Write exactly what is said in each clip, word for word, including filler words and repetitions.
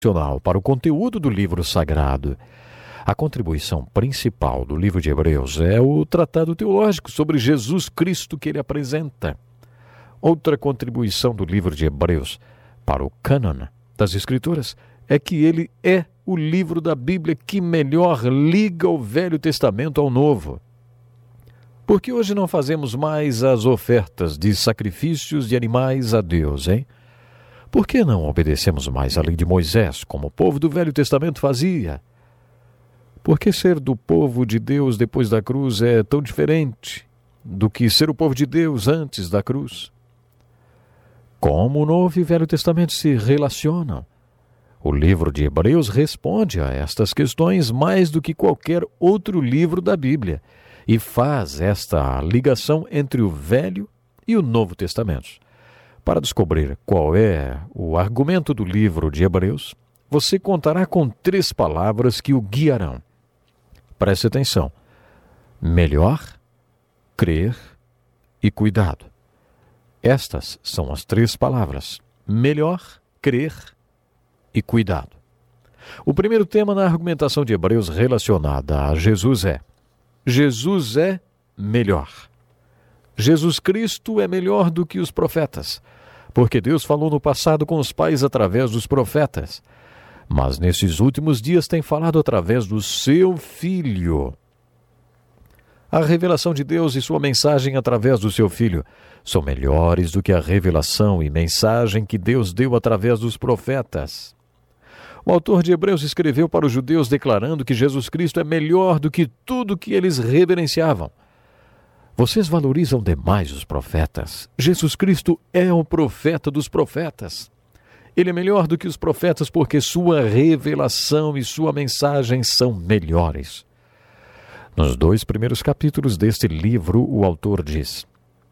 para o conteúdo do livro sagrado. A contribuição principal do livro de Hebreus é o tratado teológico sobre Jesus Cristo que ele apresenta. Outra contribuição do livro de Hebreus para o cânon das Escrituras é que ele é o livro da Bíblia que melhor liga o Velho Testamento ao Novo. Porque hoje não fazemos mais as ofertas de sacrifícios de animais a Deus, hein? Por que não obedecemos mais a lei de Moisés, como o povo do Velho Testamento fazia? Por que ser do povo de Deus depois da cruz é tão diferente do que ser o povo de Deus antes da cruz? Como o Novo e o Velho Testamento se relacionam? O livro de Hebreus responde a estas questões mais do que qualquer outro livro da Bíblia e faz esta ligação entre o Velho e o Novo Testamento. Para descobrir qual é o argumento do livro de Hebreus, você contará com três palavras que o guiarão. Preste atenção. Melhor, crer e cuidado. Estas são as três palavras. Melhor, crer e cuidado. O primeiro tema na argumentação de Hebreus relacionada a Jesus é: Jesus é melhor. Jesus Cristo é melhor do que os profetas, porque Deus falou no passado com os pais através dos profetas. Mas nesses últimos dias tem falado através do seu Filho. A revelação de Deus e sua mensagem através do seu Filho são melhores do que a revelação e mensagem que Deus deu através dos profetas. O autor de Hebreus escreveu para os judeus declarando que Jesus Cristo é melhor do que tudo que eles reverenciavam. Vocês valorizam demais os profetas. Jesus Cristo é o profeta dos profetas. Ele é melhor do que os profetas porque sua revelação e sua mensagem são melhores. Nos dois primeiros capítulos deste livro, o autor diz: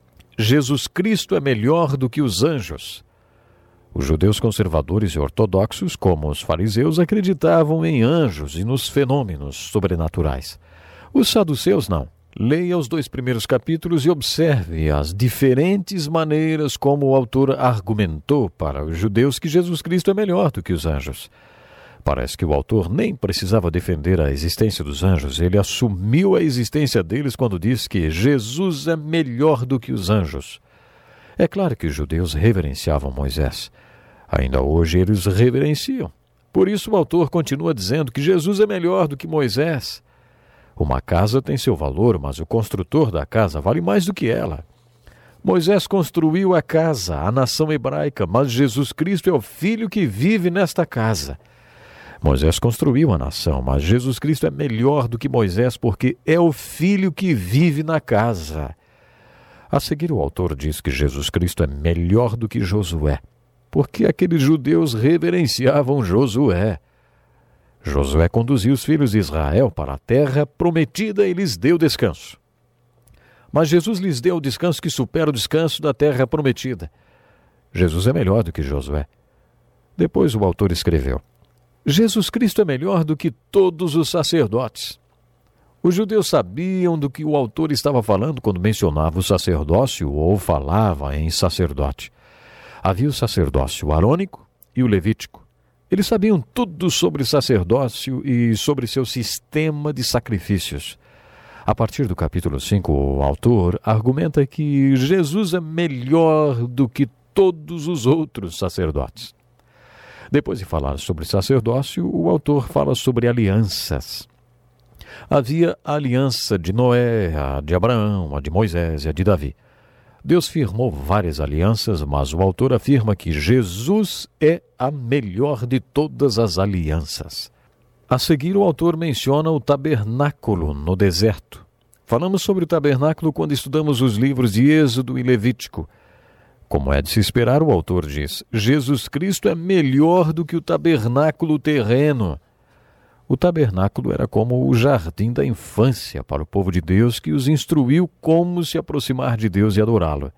Jesus Cristo é melhor do que os anjos. Os judeus conservadores e ortodoxos, como os fariseus, acreditavam em anjos e nos fenômenos sobrenaturais. Os saduceus não. Leia os dois primeiros capítulos e observe as diferentes maneiras como o autor argumentou para os judeus que Jesus Cristo é melhor do que os anjos. Parece que o autor nem precisava defender a existência dos anjos. Ele assumiu a existência deles quando diz que Jesus é melhor do que os anjos. É claro que os judeus reverenciavam Moisés. Ainda hoje eles reverenciam. Por isso o autor continua dizendo que Jesus é melhor do que Moisés. Uma casa tem seu valor, mas o construtor da casa vale mais do que ela. Moisés construiu a casa, a nação hebraica, mas Jesus Cristo é o Filho que vive nesta casa. Moisés construiu a nação, mas Jesus Cristo é melhor do que Moisés porque é o Filho que vive na casa. A seguir, o autor diz que Jesus Cristo é melhor do que Josué, porque aqueles judeus reverenciavam Josué. Josué conduziu os filhos de Israel para a terra prometida e lhes deu descanso. Mas Jesus lhes deu o descanso que supera o descanso da terra prometida. Jesus é melhor do que Josué. Depois o autor escreveu: Jesus Cristo é melhor do que todos os sacerdotes. Os judeus sabiam do que o autor estava falando quando mencionava o sacerdócio ou falava em sacerdote. Havia o sacerdócio arônico e o levítico. Eles sabiam tudo sobre sacerdócio e sobre seu sistema de sacrifícios. A partir do capítulo cinco, o autor argumenta que Jesus é melhor do que todos os outros sacerdotes. Depois de falar sobre sacerdócio, o autor fala sobre alianças. Havia a aliança de Noé, a de Abraão, a de Moisés e a de Davi. Deus firmou várias alianças, mas o autor afirma que Jesus é a melhor de todas as alianças. A seguir, o autor menciona o tabernáculo no deserto. Falamos sobre o tabernáculo quando estudamos os livros de Êxodo e Levítico. Como é de se esperar, o autor diz: Jesus Cristo é melhor do que o tabernáculo terreno. O tabernáculo era como o jardim da infância para o povo de Deus, que os instruiu como se aproximar de Deus e adorá-lo.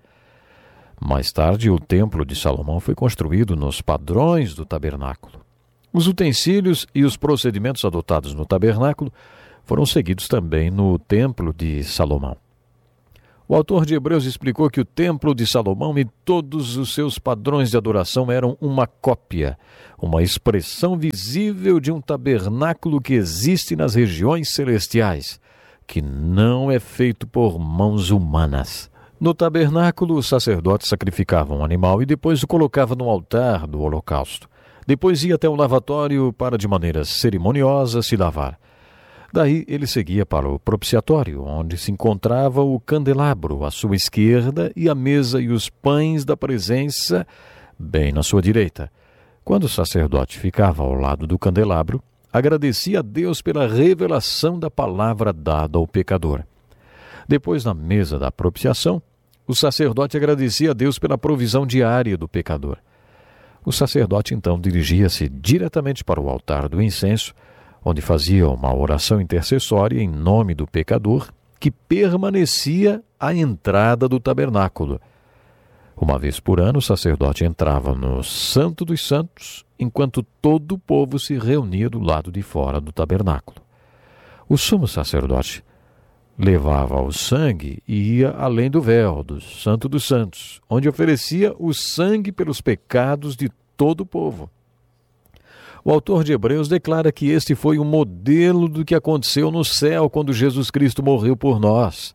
Mais tarde, o templo de Salomão foi construído nos padrões do tabernáculo. Os utensílios e os procedimentos adotados no tabernáculo foram seguidos também no templo de Salomão. O autor de Hebreus explicou que o templo de Salomão e todos os seus padrões de adoração eram uma cópia, uma expressão visível de um tabernáculo que existe nas regiões celestiais, que não é feito por mãos humanas. No tabernáculo, os sacerdotes sacrificavam um animal e depois o colocavam no altar do holocausto. Depois ia até o lavatório para, de maneira cerimoniosa, se lavar. Daí ele seguia para o propiciatório, onde se encontrava o candelabro à sua esquerda e a mesa e os pães da presença bem na sua direita. Quando o sacerdote ficava ao lado do candelabro, agradecia a Deus pela revelação da palavra dada ao pecador. Depois, na mesa da propiciação, o sacerdote agradecia a Deus pela provisão diária do pecador. O sacerdote então dirigia-se diretamente para o altar do incenso, onde fazia uma oração intercessória em nome do pecador, que permanecia à entrada do tabernáculo. Uma vez por ano, o sacerdote entrava no Santo dos Santos, enquanto todo o povo se reunia do lado de fora do tabernáculo. O sumo sacerdote levava o sangue e ia além do véu do Santo dos Santos, onde oferecia o sangue pelos pecados de todo o povo. O autor de Hebreus declara que este foi um modelo do que aconteceu no céu quando Jesus Cristo morreu por nós.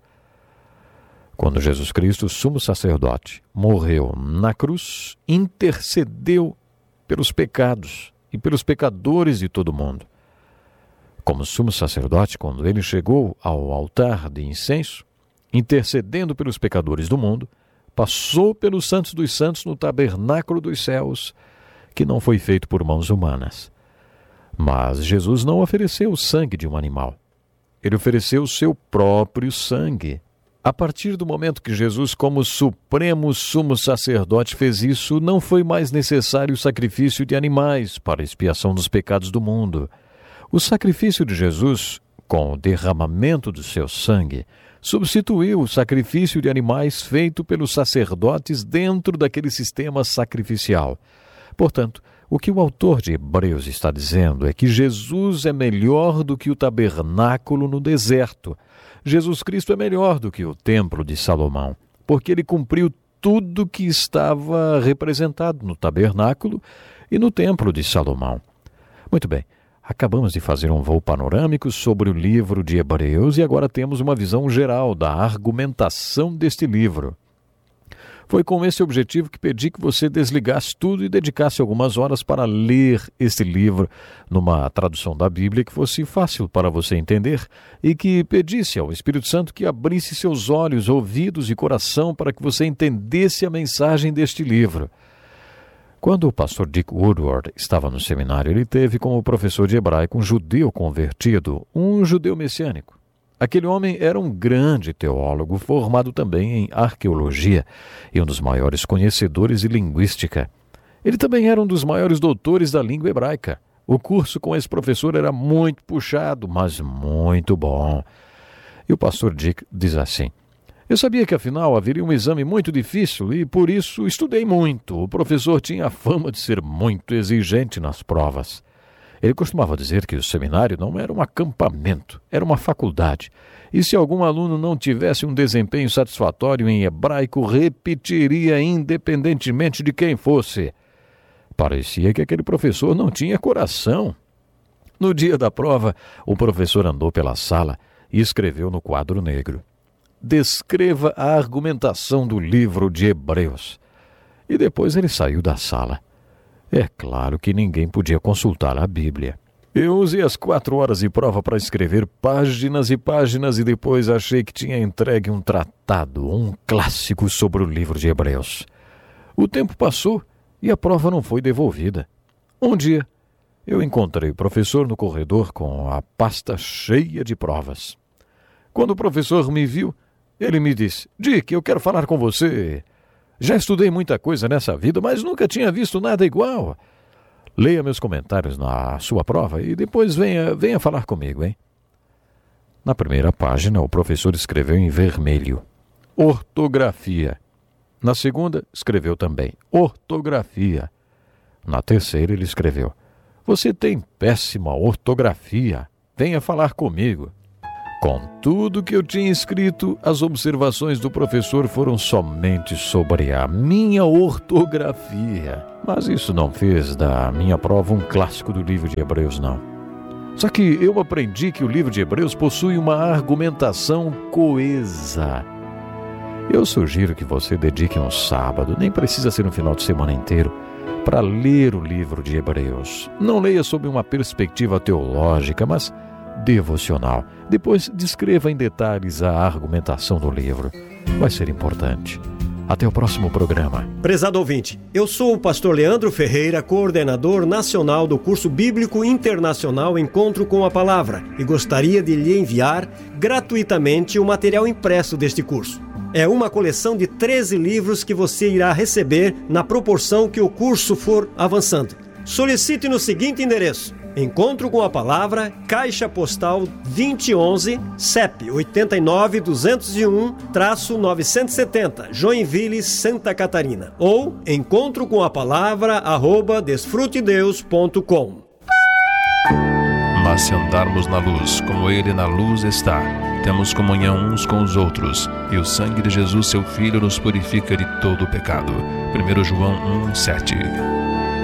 Quando Jesus Cristo, sumo sacerdote, morreu na cruz, intercedeu pelos pecados e pelos pecadores de todo o mundo. Como sumo sacerdote, quando ele chegou ao altar de incenso, intercedendo pelos pecadores do mundo, passou pelos santos dos santos no tabernáculo dos céus, que não foi feito por mãos humanas. Mas Jesus não ofereceu o sangue de um animal. Ele ofereceu o seu próprio sangue. A partir do momento que Jesus, como supremo sumo sacerdote, fez isso, não foi mais necessário o sacrifício de animais para a expiação dos pecados do mundo. O sacrifício de Jesus, com o derramamento do seu sangue, substituiu o sacrifício de animais feito pelos sacerdotes dentro daquele sistema sacrificial. Portanto, o que o autor de Hebreus está dizendo é que Jesus é melhor do que o tabernáculo no deserto. Jesus Cristo é melhor do que o templo de Salomão, porque ele cumpriu tudo que estava representado no tabernáculo e no templo de Salomão. Muito bem, acabamos de fazer um voo panorâmico sobre o livro de Hebreus e agora temos uma visão geral da argumentação deste livro. Foi com esse objetivo que pedi que você desligasse tudo e dedicasse algumas horas para ler este livro numa tradução da Bíblia que fosse fácil para você entender e que pedisse ao Espírito Santo que abrisse seus olhos, ouvidos e coração para que você entendesse a mensagem deste livro. Quando o pastor Dick Woodward estava no seminário, ele teve como professor de hebraico um judeu convertido, um judeu messiânico. Aquele homem era um grande teólogo, formado também em arqueologia e um dos maiores conhecedores de linguística. Ele também era um dos maiores doutores da língua hebraica. O curso com esse professor era muito puxado, mas muito bom. E o pastor Dick diz assim: eu sabia que afinal haveria um exame muito difícil e por isso estudei muito. O professor tinha a fama de ser muito exigente nas provas. Ele costumava dizer que o seminário não era um acampamento, era uma faculdade. E se algum aluno não tivesse um desempenho satisfatório em hebraico, repetiria independentemente de quem fosse. Parecia que aquele professor não tinha coração. No dia da prova, o professor andou pela sala e escreveu no quadro negro: descreva a argumentação do livro de Hebreus. E depois ele saiu da sala. É claro que ninguém podia consultar a Bíblia. Eu usei as quatro horas de prova para escrever páginas e páginas e depois achei que tinha entregue um tratado, um clássico sobre o livro de Hebreus. O tempo passou e a prova não foi devolvida. Um dia, eu encontrei o professor no corredor com a pasta cheia de provas. Quando o professor me viu, ele me disse: Dick, eu quero falar com você. Já estudei muita coisa nessa vida, mas nunca tinha visto nada igual. Leia meus comentários na sua prova e depois venha, venha falar comigo, hein? Na primeira página, o professor escreveu em vermelho: ortografia. Na segunda, escreveu também: ortografia. Na terceira, ele escreveu: você tem péssima ortografia. Venha falar comigo. Com tudo que eu tinha escrito, as observações do professor foram somente sobre a minha ortografia. Mas isso não fez da minha prova um clássico do livro de Hebreus, não. Só que eu aprendi que o livro de Hebreus possui uma argumentação coesa. Eu sugiro que você dedique um sábado, nem precisa ser um final de semana inteiro, para ler o livro de Hebreus. Não leia sob uma perspectiva teológica, mas devocional. Depois descreva em detalhes a argumentação do livro. Vai ser importante. Até o próximo programa. Prezado ouvinte, eu sou o pastor Leandro Ferreira, coordenador nacional do curso bíblico internacional Encontro com a Palavra, e gostaria de lhe enviar gratuitamente o material impresso deste curso. É uma coleção de treze livros que você irá receber na proporção que o curso for avançando. Solicite no seguinte endereço: Encontro com a Palavra, Caixa Postal vinte e onze, C E P oito nove dois zero um, novecentos e setenta, Joinville, Santa Catarina. Ou encontro com a palavra arroba desfrutedeus ponto com. Mas se andarmos na luz, como Ele na luz está, temos comunhão uns com os outros, e o sangue de Jesus, seu Filho, nos purifica de todo o pecado. primeiro João um, sete.